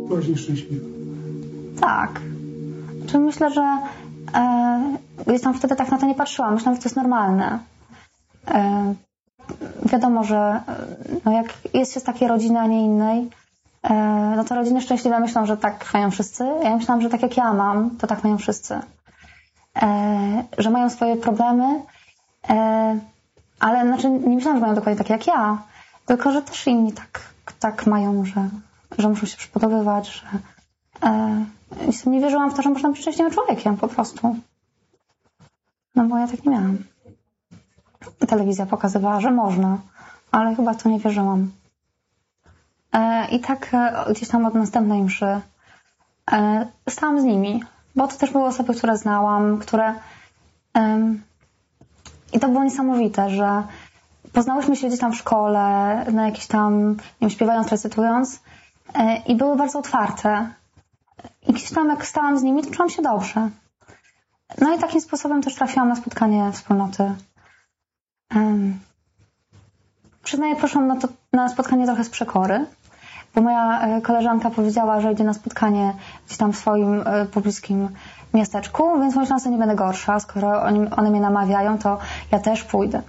byłaś nieszczęśliwa. Tak. Czyli myślę, że gdzieś tam wtedy tak na to nie patrzyłam. Myślałam, że to jest normalne. Wiadomo, że no jak jest się z takiej rodziny, a nie innej, no to rodziny szczęśliwe myślą, że tak mają wszyscy. Ja myślałam, że tak jak ja mam, to tak mają wszyscy. Że mają swoje problemy, ale znaczy nie myślałam, że mają dokładnie takie jak ja, tylko że też inni tak mają, że muszą się przygotowywać, że nie wierzyłam w to, że można być szczęśliwym człowiekiem po prostu. No bo ja tak nie miałam. Telewizja pokazywała, że można, ale chyba w to nie wierzyłam. I tak gdzieś tam od następnej mszy stałam z nimi, bo to też były osoby, które znałam, które... I to było niesamowite, że poznałyśmy się gdzieś tam w szkole, na jakieś tam, nie wiem, śpiewając, recytując, i były bardzo otwarte. I gdzieś tam jak stałam z nimi, to czułam się dobrze. No i takim sposobem też trafiłam na spotkanie wspólnoty. Przyznaję, poszłam na spotkanie trochę z przekory, bo moja koleżanka powiedziała, że idzie na spotkanie gdzieś tam w swoim pobliskim miasteczku, więc myślałam, że nie będę gorsza. Skoro one mnie namawiają, to ja też pójdę.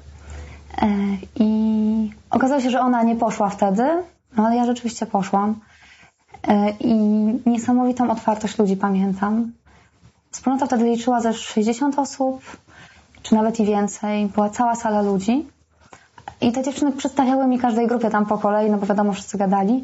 I okazało się, że ona nie poszła wtedy, no ale ja rzeczywiście poszłam. I niesamowitą otwartość ludzi pamiętam. Wspólnota wtedy liczyła ze 60 osób, czy nawet i więcej. Była cała sala ludzi. I te dziewczyny przedstawiały mi każdej grupie tam po kolei, no bo wiadomo, wszyscy gadali.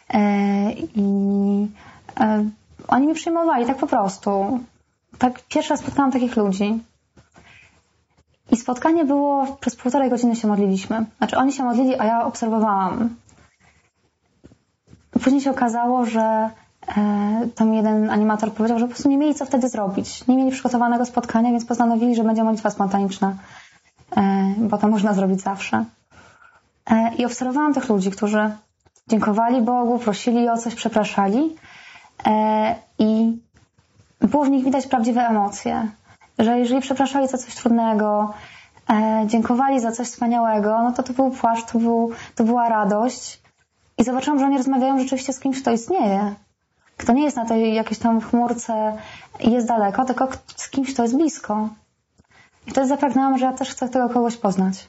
Oni mi przyjmowali tak po prostu. Tak pierwszy raz spotkałam takich ludzi. I spotkanie było, przez 1,5 godziny się modliliśmy. Znaczy oni się modlili, a ja obserwowałam. Później się okazało, że tam jeden animator powiedział, że po prostu nie mieli co wtedy zrobić. Nie mieli przygotowanego spotkania, więc postanowili, że będzie modlitwa spontaniczna. Bo to można zrobić zawsze. I obserwowałam tych ludzi, którzy dziękowali Bogu, prosili o coś, przepraszali. I było w nich widać prawdziwe emocje. Że jeżeli przepraszali za coś trudnego, dziękowali za coś wspaniałego, no to był płacz, to była radość. I zobaczyłam, że oni rozmawiają rzeczywiście z kimś, kto istnieje. Kto nie jest na tej jakiejś tam chmurce i jest daleko, tylko z kimś, kto jest blisko. I wtedy zapragnęłam, że ja też chcę tego kogoś poznać.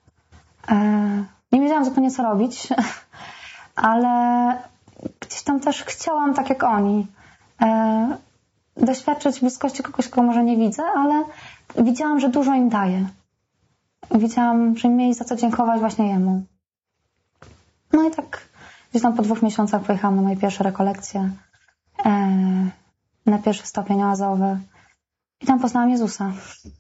Nie wiedziałam zupełnie, co robić, ale gdzieś tam też chciałam, tak jak oni, doświadczyć bliskości kogoś, kogo może nie widzę, ale widziałam, że dużo im daje. Widziałam, że mieli za co dziękować właśnie jemu. No i tak gdzieś tam po 2 miesiącach pojechałam na moje pierwsze rekolekcje, na pierwszy stopień oazowy i tam poznałam Jezusa.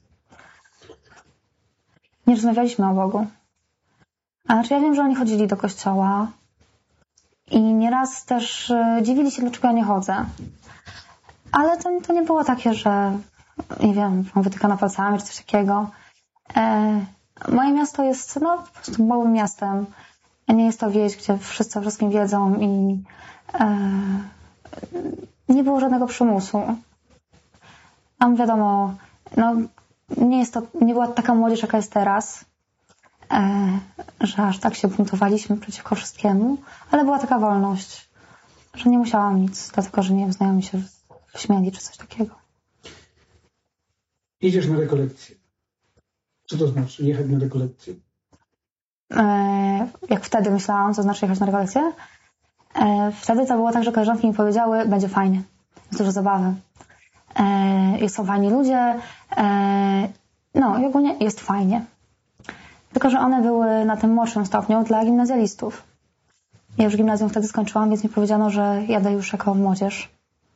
Nie rozmawialiśmy o Bogu. Znaczy ja wiem, że oni chodzili do kościoła i nieraz też dziwili się, dlaczego ja nie chodzę. Ale to nie było takie, że nie wiem, wytykana palcami czy coś takiego. Moje miasto jest po prostu małym miastem. Nie jest to wieś, gdzie wszyscy o wszystkim wiedzą i nie było żadnego przymusu. Tam wiadomo, nie była taka młodzież, jaka jest teraz, że aż tak się buntowaliśmy przeciwko wszystkiemu, ale była taka wolność, że nie musiałam nic, dlatego że nie wiem, znajomi się śmiali czy coś takiego. Idziesz na rekolekcję. Co to znaczy jechać na rekolekcję? Jak wtedy myślałam, co znaczy jechać na rekolekcję? Wtedy to było tak, że koleżanki mi powiedziały, będzie fajnie, jest dużo zabawy. Są fajni ludzie, i ogólnie jest fajnie. Tylko że one były na tym młodszym stopniu dla gimnazjalistów. Ja już gimnazjum wtedy skończyłam, więc mi powiedziano, że jadę już jako młodzież.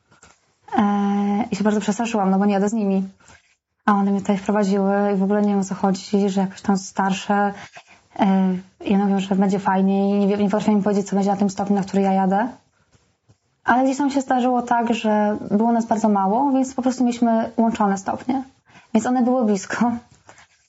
I się bardzo przestraszyłam, bo nie jadę z nimi. A one mnie tutaj wprowadziły i w ogóle nie wiem, o co chodzi, że jakoś tam starsze. Ja mówię, że będzie fajnie i nie potrafię mi powiedzieć, co będzie na tym stopniu, na który ja jadę. Ale gdzieś tam się zdarzyło tak, że było nas bardzo mało, więc po prostu mieliśmy łączone stopnie. Więc one były blisko.